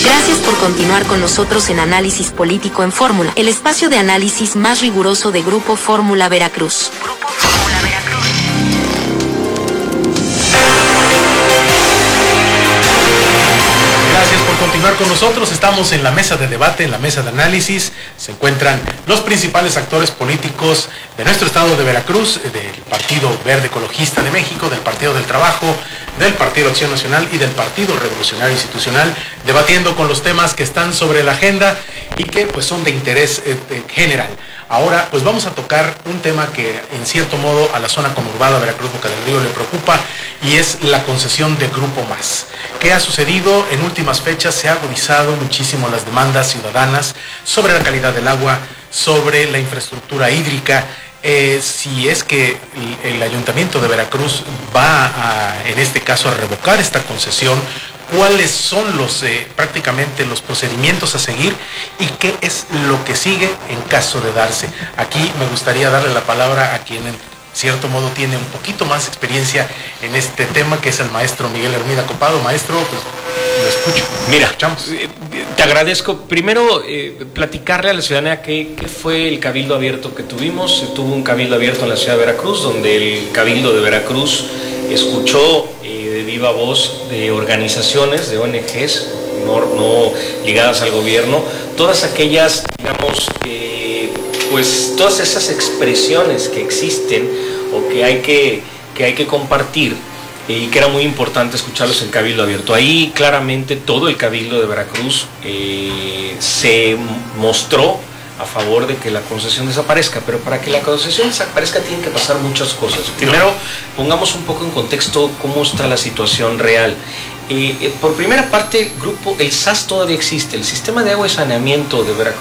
Gracias por continuar con nosotros en Análisis Político en Fórmula, el espacio de análisis más riguroso de Grupo Fórmula Veracruz. Grupo Fórmula Veracruz. Gracias por continuar con nosotros. Estamos en la mesa de debate, en la mesa de análisis. Se encuentran los principales actores políticos de nuestro estado de Veracruz, del Partido Verde Ecologista de México, del Partido del Trabajo, del Partido Acción Nacional y del Partido Revolucionario Institucional, debatiendo con los temas que están sobre la agenda y que pues son de interés general. Ahora pues vamos a tocar un tema que en cierto modo a la zona conurbada Veracruz Boca del Río le preocupa, y es la concesión de Grupo Más. ¿Qué ha sucedido? En últimas fechas se ha agudizado muchísimo las demandas ciudadanas sobre la calidad del agua, sobre la infraestructura hídrica. Si es que el Ayuntamiento de Veracruz va en este caso a revocar esta concesión, cuáles son prácticamente los procedimientos a seguir y qué es lo que sigue en caso de darse. Aquí me gustaría darle la palabra a quien en cierto modo tiene un poquito más experiencia en este tema, que es el maestro Miguel Hermida Copado. Maestro, pues lo escucho. Mira, te agradezco. Primero, platicarle a la ciudadanía qué fue el cabildo abierto que tuvimos. Se tuvo un cabildo abierto en la ciudad de Veracruz, donde el cabildo de Veracruz escuchó de viva voz de organizaciones, de ONGs, no ligadas al gobierno, todas aquellas, digamos, pues todas esas expresiones que existen o que hay que compartir, y que era muy importante escucharlos en cabildo abierto. Ahí claramente todo el cabildo de Veracruz se mostró a favor de que la concesión desaparezca, pero para que la concesión desaparezca tienen que pasar muchas cosas. Primero, pongamos un poco en contexto cómo está la situación real. Por primera parte, el SAS todavía existe. El sistema de agua y saneamiento de Veracruz